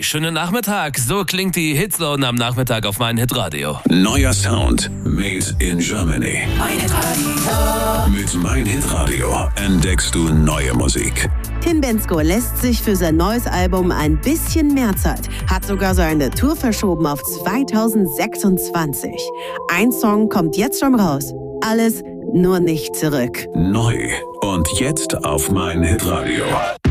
Hey, schönen Nachmittag. So klingt die Hitzone am Nachmittag auf mein Hitradio. Neuer Sound made in Germany. Mein Hitradio. Mit Mein Hitradio entdeckst du neue Musik. Tim Bendzko lässt sich für sein neues Album ein bisschen mehr Zeit, hat sogar seine Tour verschoben auf 2026. Ein Song kommt jetzt schon raus. Alles nur nicht zurück. Neu und jetzt auf Mein Hitradio.